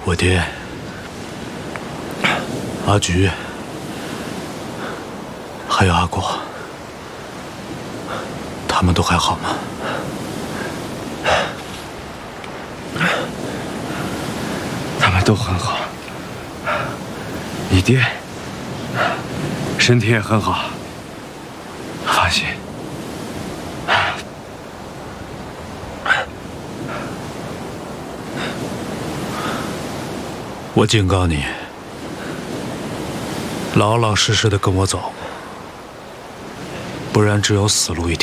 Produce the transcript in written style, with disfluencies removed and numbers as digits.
我爹、阿菊，还有阿果，他们都还好吗？ 他们都很好。你爹身体也很好，放心。 我警告你，老老实实的跟我走，不然只有死路一条。